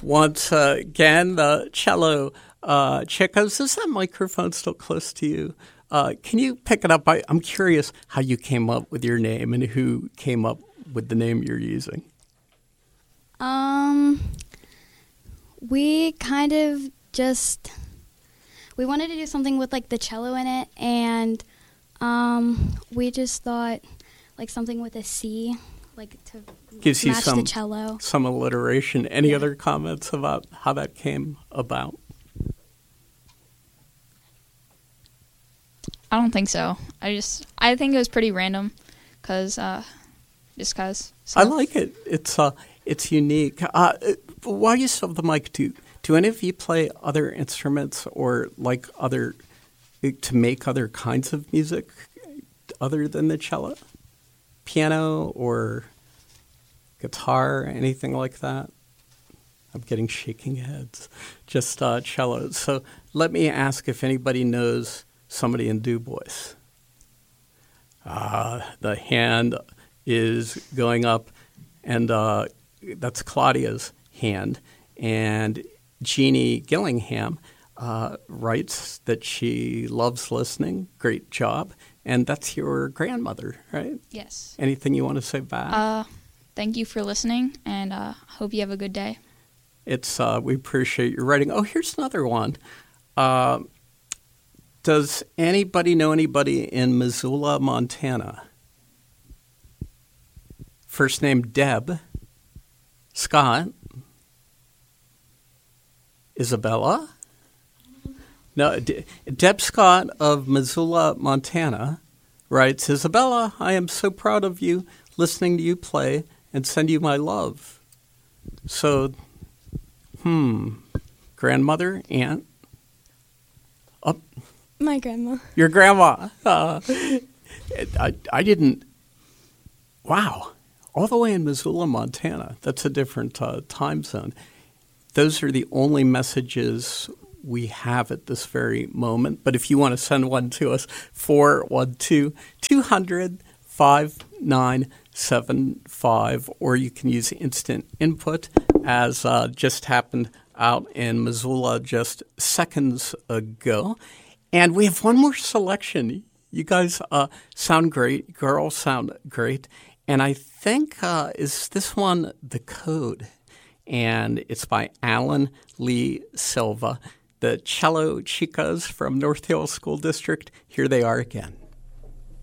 once again, the cello chicos. Is that microphone still close to you? Can you pick it up? I'm curious how you came up with your name and who came up with the name you're using. We kind of just, we wanted to do something with like the cello in it, and we just thought like something with a C, like to Gives you match the cello. Some alliteration. Any other comments about how that came about? I don't think so. I think it was pretty random, cause. So. I like it. It's unique. While you still have the mic, do any of you play other instruments or like to make other kinds of music other than the cello? Piano or guitar, anything like that? I'm getting shaking heads. Just cello. So let me ask if anybody knows somebody in Du Bois. The hand is going up, and that's Claudia's hand. And Jeannie Gillingham writes that she loves listening. Great job. And that's your grandmother, right? Yes. Anything you want to say back? Thank you for listening, and hope you have a good day. We appreciate your writing. Oh, here's another one. Does anybody know anybody in Missoula, Montana? First name Deb, Scott, Isabella. No, Deb Scott of Missoula, Montana, writes, Isabella, I am so proud of you, listening to you play, and send you my love. So, grandmother, aunt? Oh, my grandma. Your grandma. I didn't. Wow. All the way in Missoula, Montana. That's a different time zone. Those are the only messages we have at this very moment. But if you want to send one to us, 412-200-5975, or you can use instant input, as just happened out in Missoula just seconds ago. And we have one more selection. You guys sound great. Girls sound great. And I think, is this one The Code? And it's by Alan Lee Silva. The Cello Chicas from North Hill School District. Here they are again.